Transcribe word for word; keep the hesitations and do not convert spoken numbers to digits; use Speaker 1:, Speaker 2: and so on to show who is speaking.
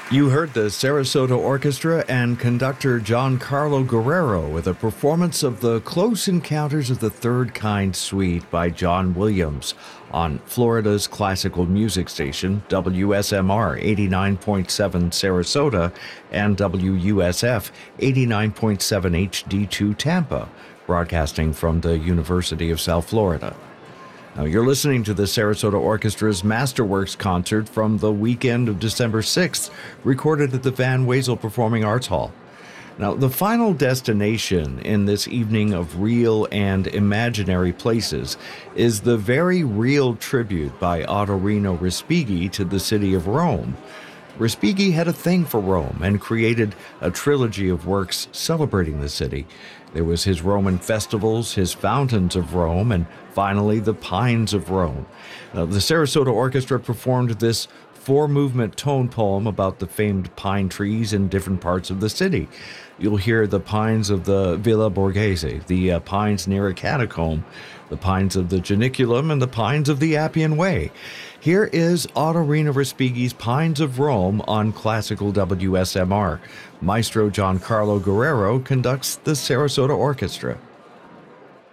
Speaker 1: You heard the Sarasota Orchestra and conductor Giancarlo Guerrero with a performance of the Close Encounters of the Third Kind Suite by John Williams on Florida's classical music station, W S M R eighty-nine point seven Sarasota and W U S F eighty-nine point seven H D two Tampa, broadcasting from the University of South Florida. Now, you're listening to the Sarasota Orchestra's Masterworks concert from the weekend of December sixth, recorded at the Van Wezel Performing Arts Hall. Now, the final destination in this evening of real and imaginary places is the very real tribute by Ottorino Respighi to the city of Rome. Respighi had a thing for Rome and created a trilogy of works celebrating the city. There was his Roman festivals, his Fountains of Rome, and finally the Pines of Rome. Now, the Sarasota Orchestra performed this four-movement tone poem about the famed pine trees in different parts of the city. You'll hear the pines of the Villa Borghese, the uh, pines near a catacomb, the pines of the Janiculum, and the pines of the Appian Way. Here is Ottorino Respighi's Pines of Rome on Classical W S M R. Maestro Giancarlo Guerrero conducts the Sarasota Orchestra.